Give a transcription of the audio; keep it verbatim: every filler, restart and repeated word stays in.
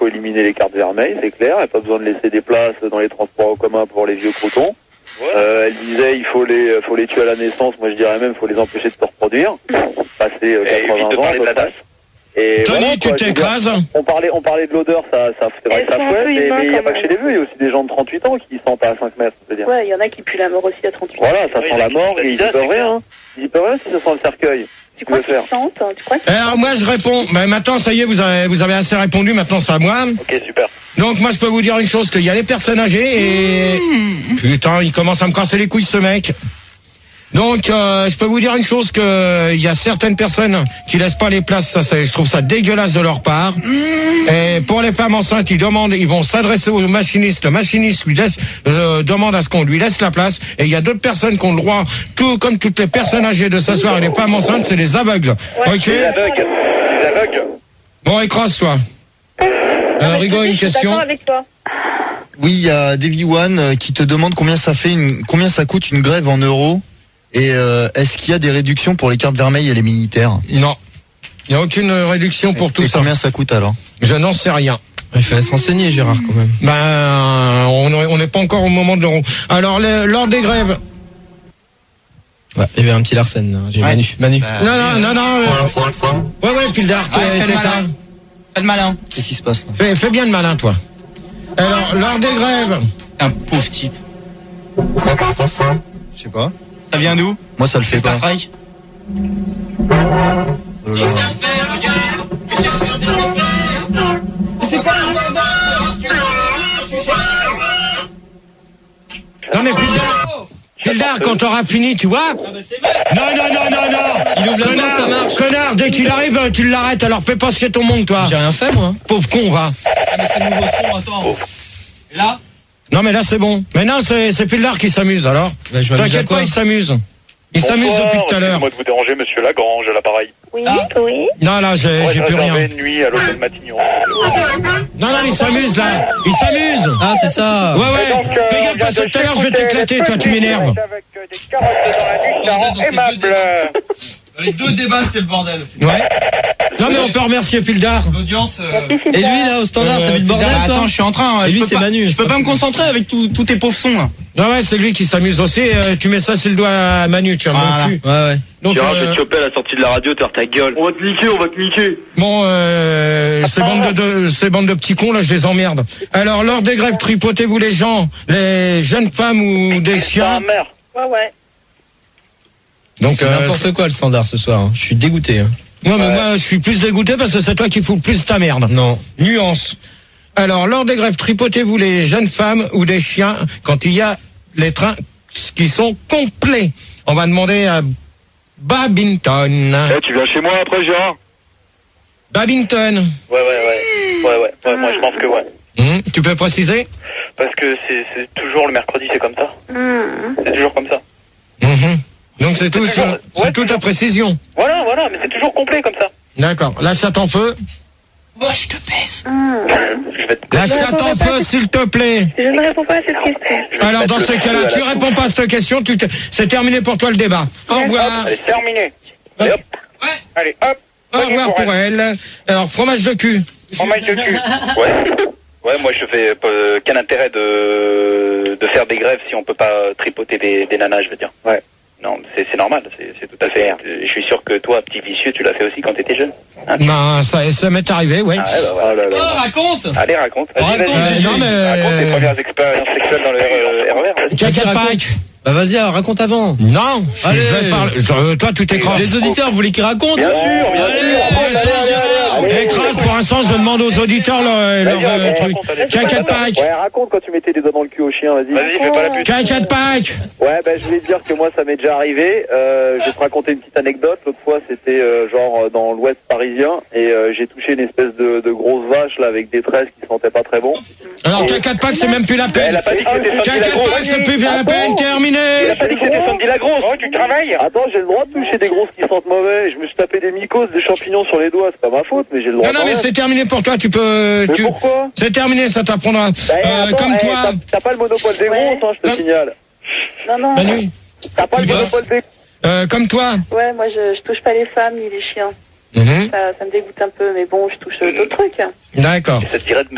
faut éliminer les cartes vermeilles, c'est clair. Il n'y a pas besoin de laisser des places dans les transports en commun pour les vieux croutons. Ouais. Euh, elle disait il faut les, faut les tuer à la naissance. Moi je dirais même il faut les empêcher de se reproduire. Passer euh, quatre-vingts ans. Et Tony, voilà, tu quoi, t'écrases. On parlait, on parlait de l'odeur, ça, ça, c'est vrai que ça fouette, mais il n'y a pas que chez les vieux, il y a aussi des gens de trente-huit ans qui sentent à cinq mètres, c'est-à-dire. Ouais, il y en a qui puent la mort aussi à trente-huit ans. Voilà, ça sent la mort, et ils y peuvent rien, ils y peuvent rien si ça sent le cercueil. Tu crois qu'ils sentent, tu crois qu'ils Alors moi je réponds, ben maintenant ça y est, vous avez, vous avez assez répondu, maintenant c'est à moi. Ok, super. Donc moi je peux vous dire une chose, qu'il y a les personnes âgées et... Mmh. Putain, il commence à me casser les couilles ce mec. Donc euh, je peux vous dire une chose, que il y a certaines personnes qui laissent pas les places, ça c'est, je trouve ça dégueulasse de leur part. Mmh. Et pour les femmes enceintes, ils demandent, ils vont s'adresser au machiniste, le machiniste lui laisse euh, demande à ce qu'on lui laisse la place. Et il y a d'autres personnes qui ont le droit, tout comme toutes les personnes âgées, de s'asseoir. Et les femmes enceintes, c'est les aveugles. Ouais, ok. Les aveugles. Les aveugles. Bon, écrase-toi. Euh, Rigaud, une question. Avec toi. Oui, il y a Davy One qui te demande combien ça fait, une, combien ça coûte une grève en euros. Et euh, est-ce qu'il y a des réductions pour les cartes vermeilles et les militaires? Non. Il n'y a aucune réduction pour et, tout et ça. Combien ça coûte alors? Je n'en sais rien. Il fallait se renseigner, Gérard, quand même. Ben, on n'est pas encore au moment de l'euro. Alors, le, lors des grèves... Ouais, il y avait un petit Larsen, là. J'ai ouais. Manu. Manu. Bah, non, non, non, non. Euh... Ouais, ouais, Pildar, ouais, fais le malin. Fais le malin. Qu'est-ce qui se passe là? Fais, fais bien le malin, toi. Alors, lors des grèves... Un pauvre type. Je sais pas. Ça vient d'où? Moi, ça le fait pas. Oh là. C'est pas un Non, mais Pildar, Pildar, quand t'auras fini, tu vois. Non, non, non, non, non. Il ouvre la porte, ça marche. Connard, dès qu'il arrive, tu l'arrêtes. Alors fais pas chier ton monde, toi. J'ai rien fait, moi. Pauvre con, va. Ah, mais c'est le nouveau son, attends. Et là? Non, mais là, c'est bon. Maintenant, c'est, c'est Pildar qui s'amuse, alors. Bah, je T'inquiète pas, il s'amuse. Il s'amuse depuis tout à l'heure. Excusez-moi de vous déranger, monsieur Lagrange, à l'appareil. Oui, Ah. oui. Non, là, j'ai, j'ai plus rien. une nuit à l'hôtel Matignon. Non, non, il s'amuse, là. Il s'amuse. Ah, c'est ça. Ouais, ouais. Fais gaffe, parce que tout à l'heure, je vais t'éclater, toi, tu m'énerves. Avec des carottes dans la nuit, ça rend aimable. Les deux débats, c'était le bordel. Ouais. Non, mais on peut remercier Pildar. L'audience. Euh... Et lui, là, au standard, Euh, t'as vu le bordel, Bah, toi? attends, je suis en train. Et je lui, peux c'est pas, Manu. Je peux pas me concentrer avec tous tous tes pauvres sons, là. Non, ouais, c'est lui qui s'amuse aussi. Euh, tu mets ça sur le doigt à Manu, tu as Voilà. mon cul. Ouais, ouais. Donc, Gérard, je vais euh, te choper à la sortie de la radio, tu ta gueule. On va te niquer, on va te niquer. bon, euh, ces bandes de, de ces bandes de petits cons là, je les emmerde. Alors, lors des grèves, tripotez-vous les gens, les jeunes femmes ou des chiens. mère. Ouais, ouais. Donc, C'est euh, n'importe quoi, le standard, ce soir. hein. Je suis dégoûté. Hein. non, mais Ouais. moi, je suis plus dégoûté parce que c'est toi qui fous le plus ta merde. Non. Nuance. Alors, lors des grèves, tripotez-vous les jeunes femmes ou des chiens quand il y a les trains qui sont complets. On va demander à Babington. Eh, tu viens chez moi après, Gérard? Babington. Ouais, ouais, ouais. Ouais, ouais. Ouais, moi, je pense que ouais. Hum, tu peux préciser? Parce que c'est, c'est toujours le mercredi, c'est comme ça. Mmh. C'est toujours comme ça. Mhm. Donc c'est tout, C'est sur- toujours- c'est ouais, tout à toujours. précision. Voilà, voilà, mais c'est toujours complet comme ça. D'accord. La chatte en feu. Moi, je te baisse. Je vais te... La chatte en feu, s'il te plaît. Je ne réponds pas à cette question. Alors dans ce cas-là, tu réponds pas à cette question, tu te... c'est terminé pour toi le débat. Au revoir. Allez, c'est terminé. Allez, hop. Ouais. Allez, hop. Au revoir pour elle. Alors fromage de cul. Fromage de cul. Ouais. Ouais, moi je fais euh, quel intérêt de de faire des grèves si on peut pas tripoter des, des nanas, je veux dire. Ouais. Non, c'est c'est normal, c'est c'est tout à fait. Je suis sûr que toi, petit vicieux, tu l'as fait aussi quand t'étais jeune. Hein, Ben ça, ça m'est arrivé, ouais. ah, ouais, bah, voilà. Oh, raconte. Allez, raconte. Vas-y, Raconte, vas-y, euh, non, mais- raconte tes premières expériences sexuelles dans le R E R. Vas-y. T'inquiète pas. raconte. Bah vas-y, alors, raconte avant. Non. je- Allez. je laisse parler. Euh, toi, tu t'écrases. Les auditeurs, vous voulez qu'ils racontent? Bien sûr, bien Allez, sûr. allez, Allez, allez, Gérard. allez, allez. Écrase pour l'instant, je demande aux auditeurs leur, leur Vas-y, euh, raconte, truc. raconte, allez. T'inquiète pas. Ouais, raconte quand tu mettais des doigts dans le cul au chien, vas-y. Vas-y, fais pas la pute. T'inquiète pas. Ouais, ben je voulais te dire que moi ça m'est déjà arrivé. Euh, je vais te raconter une petite anecdote. L'autre fois c'était euh, genre dans l'ouest parisien et euh, j'ai touché une espèce de, de grosse vache là avec des tresses qui sentaient pas très bon. Alors t'inquiète pas que c'est même plus la Elle peine. a pas dit que c'était Sandy la T'inquiète grosse. pas que c'est plus la Attends. peine. Elle Terminé. a pas dit que c'était Sandy la grosse. Oh, tu travailles. Attends, j'ai le droit de toucher des grosses qui sentent mauvais. Je me suis tapé des mycoses, des champignons sur les doigts. C'est pas ma faute, mais j'ai le droit. Non, non, quand mais même. c'est terminé pour toi. Tu peux. Mais Tu... pourquoi? C'est terminé, ça t'apprendra. Bah, Euh, attends, comme eh, toi, t'as- T'as pas le monopole des Ouais. grosses, hein, je te Non. signale. Non, non. Manu. T'as pas le Tu monopole des. Euh, comme toi. Ouais, moi, je, je touche pas les femmes ni les chiens. Mhm. Ça, ça me dégoûte un peu, mais bon, je touche euh, d'autres trucs. D'accord. Ça te dirait de